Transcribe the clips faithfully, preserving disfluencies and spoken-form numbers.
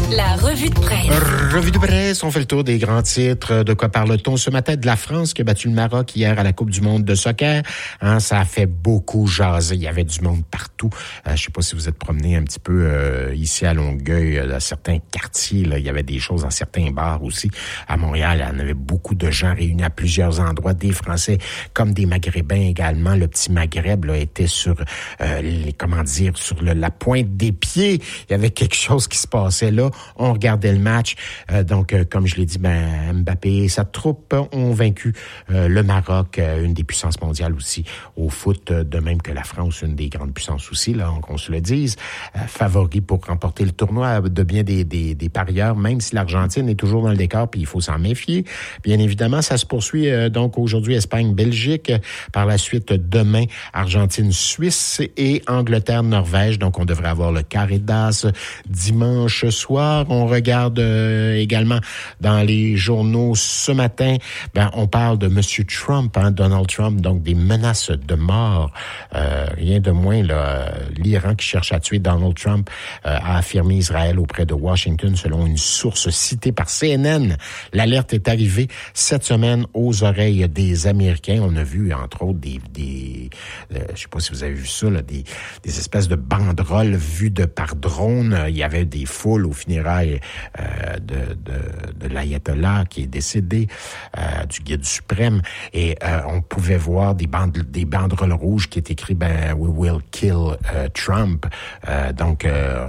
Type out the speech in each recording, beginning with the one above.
La revue de presse. Revue de presse, on fait le tour des grands titres. De quoi parle-t-on ce matin? De la France qui a battu le Maroc hier à la Coupe du monde de soccer. Hein, ça a fait beaucoup jaser. Il y avait du monde partout. Euh, je sais pas si vous êtes promené un petit peu euh, ici à Longueuil, dans certains quartiers. Là, il y avait des choses dans certains bars aussi. À Montréal, il y en avait beaucoup de gens réunis à plusieurs endroits, des Français comme des Maghrébins également. Le petit Maghreb là, était sur euh, les, comment dire, sur le, la pointe des pieds. Il y avait quelque chose qui se passait là. On regardait le match. Euh, donc, euh, comme je l'ai dit, ben Mbappé et sa troupe ont vaincu euh, le Maroc, euh, une des puissances mondiales aussi au foot, euh, de même que la France, une des grandes puissances aussi, là, qu'on se le dise, euh, favori pour remporter le tournoi de bien des, des, des parieurs, même si l'Argentine est toujours dans le décor, puis il faut s'en méfier. Bien évidemment, ça se poursuit euh, donc aujourd'hui Espagne-Belgique, euh, par la suite demain Argentine-Suisse et Angleterre-Norvège. Donc, on devrait avoir le carré d'as dimanche soir. On regarde euh, également dans les journaux ce matin, ben on parle de Monsieur Trump, hein, Donald Trump, donc des menaces de mort. Euh, rien de moins, là, l'Iran qui cherche à tuer Donald Trump euh, a affirmé Israël auprès de Washington, selon une source citée par C N N. L'alerte est arrivée cette semaine aux oreilles des Américains. On a vu, entre autres, des, des euh, je sais pas si vous avez vu ça, là, des, des espèces de banderoles vues de par drone. Il y avait des foules aux funérailles euh, de, de, de l'ayatollah qui est décédé, euh, du guide suprême, et euh, on pouvait voir des bandes, des banderoles rouges qui étaient écrites ben We will kill uh, Trump. Euh, donc euh,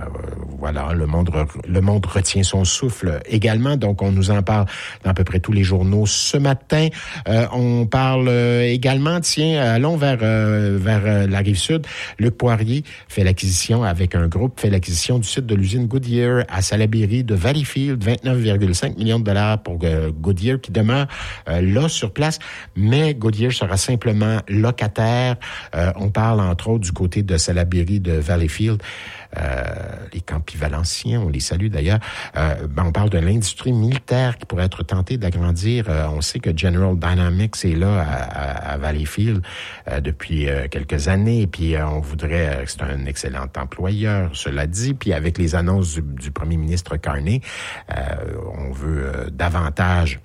voilà, le monde le monde retient son souffle également. Donc on nous en parle dans à peu près tous les journaux ce matin. Euh, on parle également, tiens, allons vers euh, vers la rive sud. Luc Poirier fait l'acquisition avec un groupe fait l'acquisition du site de l'usine Goodyear à Salaberry de Valleyfield, vingt-neuf virgule cinq millions de dollars pour euh, Goodyear qui demeure euh, là sur place, mais Goodyear sera simplement locataire. Euh, on parle entre autres du côté de Salaberry de Valleyfield. Euh, les Campis Valenciens, on les salue d'ailleurs. Euh, ben on parle de l'industrie militaire qui pourrait être tentée d'agrandir. Euh, on sait que General Dynamics est là à, à, à Valleyfield euh, depuis euh, quelques années, et puis euh, on voudrait, euh, c'est un excellent employeur, cela dit, puis avec les annonces du, du premier ministre Carney, euh, on veut euh, davantage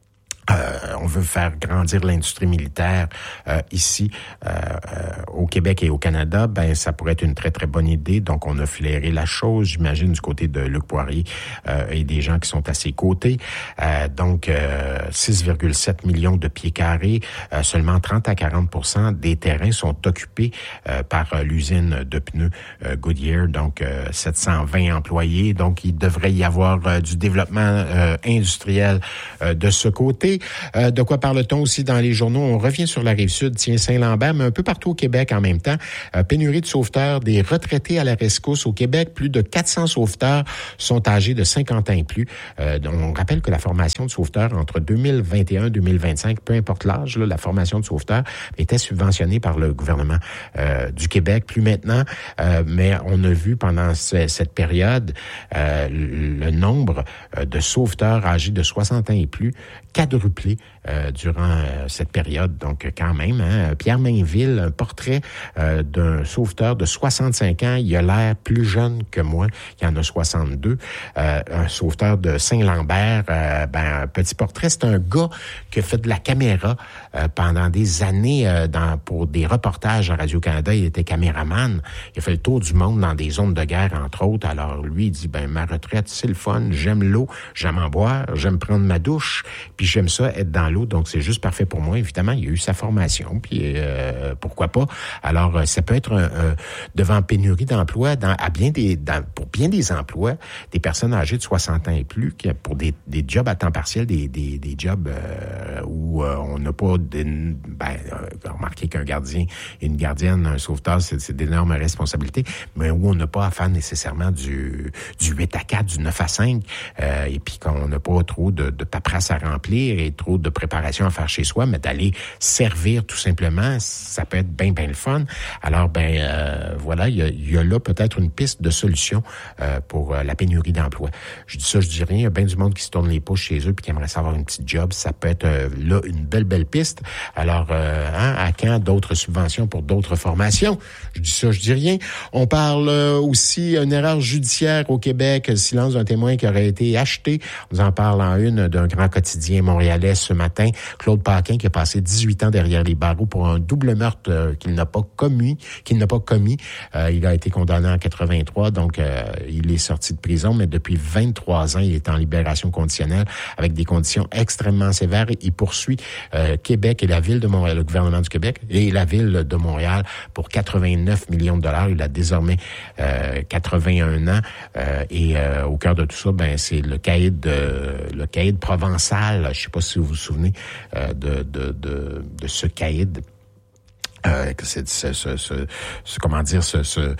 Euh, on veut faire grandir l'industrie militaire euh, ici euh, euh, au Québec et au Canada. Ben ça pourrait être une très très bonne idée. Donc on a flairé la chose, j'imagine, du côté de Luc Poirier euh, et des gens qui sont à ses côtés. Euh, donc euh, six virgule sept millions de pieds carrés, euh, seulement trente à quarante pour cent des terrains sont occupés euh, par euh, l'usine de pneus euh, Goodyear. Donc euh, sept cent vingt employés. Donc il devrait y avoir euh, du développement euh, industriel euh, de ce côté. Euh, de quoi parle-t-on aussi dans les journaux? On revient sur la Rive-Sud, tiens, Saint-Lambert, mais un peu partout au Québec en même temps. Euh, pénurie de sauveteurs, des retraités à la rescousse au Québec. Plus de quatre cents sauveteurs sont âgés de cinquante ans et plus. Euh, on rappelle que la formation de sauveteurs entre deux mille vingt et un et deux mille vingt-cinq, peu importe l'âge, là, la formation de sauveteurs était subventionnée par le gouvernement euh, du Québec. Plus maintenant, euh, mais on a vu pendant ce, cette période euh, le nombre de sauveteurs âgés de soixante ans et plus quadruplé euh, durant euh, cette période. Donc, quand même, hein, Pierre Mainville, un portrait euh, d'un sauveteur de soixante-cinq ans. Il a l'air plus jeune que moi. Il en a soixante-deux. Euh, un sauveteur de Saint-Lambert, euh, ben, un petit portrait. C'est un gars qui a fait de la caméra euh, pendant des années euh, dans, pour des reportages à Radio-Canada. Il était caméraman. Il a fait le tour du monde dans des zones de guerre, entre autres. Alors, lui, il dit, ben, ma retraite, c'est le fun. J'aime l'eau. J'aime en boire. J'aime prendre ma douche. Puis j'aime ça, être dans l'eau, donc c'est juste parfait pour moi. Évidemment, il y a eu sa formation, puis euh, pourquoi pas. Alors, ça peut être un, un, devant pénurie d'emplois, dans, à bien des, dans, pour bien des emplois, des personnes âgées de soixante ans et plus, qui, pour des, des jobs à temps partiel, des, des, des jobs euh, où euh, on n'a pas, de, ben, euh, remarquez qu'un gardien, une gardienne, un sauveteur, c'est, c'est d'énormes responsabilités, mais où on n'a pas à faire nécessairement du, du huit à quatre, du neuf à cinq, euh, et puis qu'on n'a pas trop de, de paperasse à remplir et trop de préparation à faire chez soi, mais d'aller servir tout simplement, ça peut être bien, bien le fun. Alors, ben euh, voilà, il y a, il y a là peut-être une piste de solution euh, pour euh, la pénurie d'emploi. Je dis ça, je dis rien. Il y a bien du monde qui se tourne les pouces chez eux puis qui aimerait savoir une petite job. Ça peut être euh, là une belle, belle piste. Alors, euh, hein, à quand d'autres subventions pour d'autres formations? Je dis ça, je dis rien. On parle euh, aussi d'une erreur judiciaire au Québec, le silence d'un témoin qui aurait été acheté. On nous en parle en une d'un grand quotidien montréalais ce matin. Claude Paquin qui a passé dix-huit ans derrière les barreaux pour un double meurtre euh, qu'il n'a pas commis. Qu'il n'a pas commis. Euh, il a été condamné en quatre-vingt-trois, donc euh, il est sorti de prison, mais depuis vingt-trois ans, il est en libération conditionnelle avec des conditions extrêmement sévères. Il poursuit euh, Québec et la Ville de Montréal, le gouvernement du Québec et la Ville de Montréal pour quatre-vingt-neuf millions de dollars. Il a désormais euh, quatre-vingt-un ans euh, et euh, au cœur de tout ça, ben c'est le caïd de, le caïd provençal. Je sais pas si vous vous souvenez euh, de, de, de, de ce caïd. Euh, c'est ce, ce, ce, ce, comment dire, ce, ce,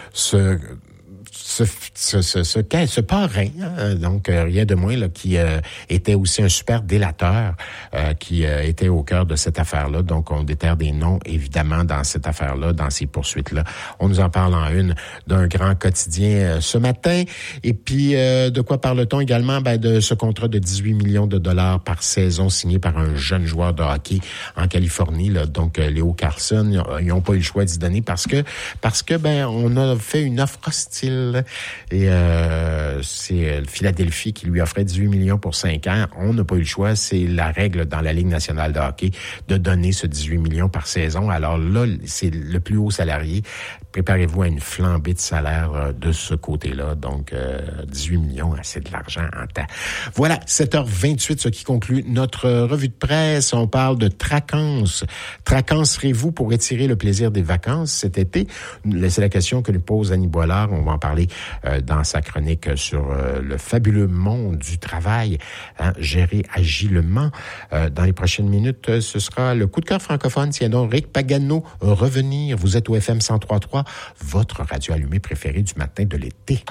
ce Ce, ce, ce, ce, ce parrain, hein, donc euh, rien de moins, là, qui euh, était aussi un super délateur, euh, qui euh, était au cœur de cette affaire-là. Donc, on déterre des noms, évidemment, dans cette affaire-là, dans ces poursuites-là. On nous en parle en une d'un grand quotidien euh, ce matin. Et puis, euh, de quoi parle-t-on également? Ben, de ce contrat de dix-huit millions de dollars par saison signé par un jeune joueur de hockey en Californie, là, donc euh, Léo Carlson. Ils n'ont pas eu le choix d'y donner parce que, parce que, ben, on a fait une offre hostile. Et euh, c'est Philadelphie qui lui offrait dix-huit millions pour cinq ans. On n'a pas eu le choix. C'est la règle dans la Ligue nationale de hockey de donner ce dix-huit millions par saison. Alors là, c'est le plus haut salarié. Préparez-vous à une flambée de salaire de ce côté-là. Donc, euh, dix-huit millions, c'est de l'argent en temps. Voilà, sept heures vingt-huit, ce qui conclut notre revue de presse. On parle de traquance. Traquencerez-vous pour étirer le plaisir des vacances cet été? C'est la question que nous pose Annie Boilard. On va en parler euh, dans sa chronique sur euh, le fabuleux monde du travail, hein, géré agilement. Euh, dans les prochaines minutes, ce sera le coup de cœur francophone. Tiens donc, Rick Pagano, revenir. Vous êtes au F M cent trois point trois, votre radio allumée préférée du matin de l'été.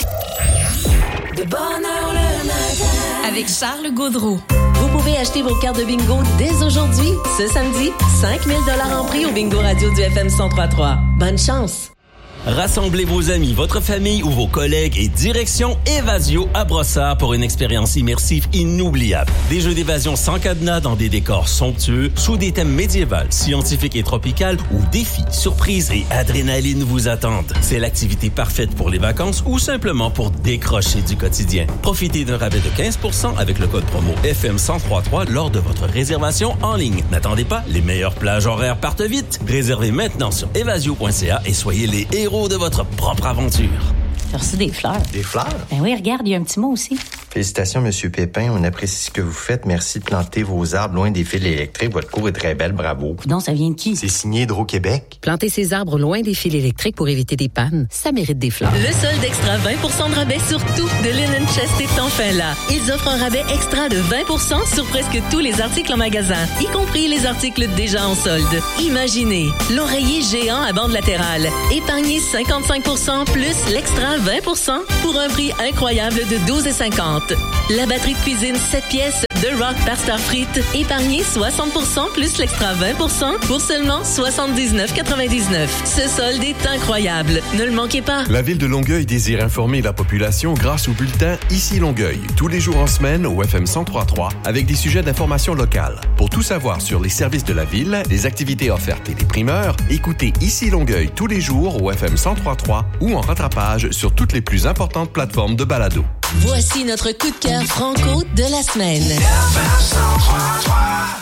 De bonne heure le matin. Avec Charles Gaudreau. Vous pouvez acheter vos cartes de bingo dès aujourd'hui. Ce samedi, cinq mille dollars en prix au bingo radio du F M cent trois point trois. Bonne chance! Rassemblez vos amis, votre famille ou vos collègues et direction Évasio à Brossard pour une expérience immersive inoubliable. Des jeux d'évasion sans cadenas dans des décors somptueux, sous des thèmes médiévaux, scientifiques et tropicaux où défis, surprises et adrénaline vous attendent. C'est l'activité parfaite pour les vacances ou simplement pour décrocher du quotidien. Profitez d'un rabais de quinze pour cent avec le code promo F M cent trois point trois lors de votre réservation en ligne. N'attendez pas, les meilleures plages horaires partent vite. Réservez maintenant sur évasio point c a et soyez les héros de votre propre aventure. J'ai reçu des fleurs. Des fleurs? Ben oui, regarde, il y a un petit mot aussi. Félicitations, Monsieur Pépin. On apprécie ce que vous faites. Merci de planter vos arbres loin des fils électriques. Votre cour est très belle, bravo. Non, ça vient de qui? C'est signé Hydro-Québec. Planter ses arbres loin des fils électriques pour éviter des pannes, ça mérite des fleurs. Le solde extra vingt pour cent de rabais sur tout de Linen Chest est enfin là. Ils offrent un rabais extra de vingt pour cent sur presque tous les articles en magasin, y compris les articles déjà en solde. Imaginez, l'oreiller géant à bande latérale. Épargnez cinquante-cinq pour cent plus l'extra vingt pour cent pour un prix incroyable de douze virgule cinquante. La batterie de cuisine sept pièces de Rock par Starfrit. Épargnez soixante pour cent plus l'extra vingt pour cent pour seulement soixante-dix-neuf quatre-vingt-dix-neuf. Ce solde est incroyable. Ne le manquez pas. La ville de Longueuil désire informer la population grâce au bulletin Ici Longueuil, tous les jours en semaine au F M cent trois point trois avec des sujets d'information locale. Pour tout savoir sur les services de la ville, les activités offertes et les primeurs, écoutez Ici Longueuil tous les jours au F M cent trois point trois ou en rattrapage sur toutes les plus importantes plateformes de balado. Voici notre coup de cœur franco de la semaine.